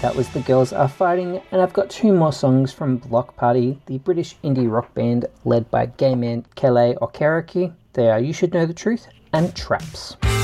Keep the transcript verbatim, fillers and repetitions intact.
That was The Girls Are Fighting, and I've got two more songs from Bloc Party, the British indie rock band led by gay man Kele Okereke. They are You Should Know the Truth and Traps.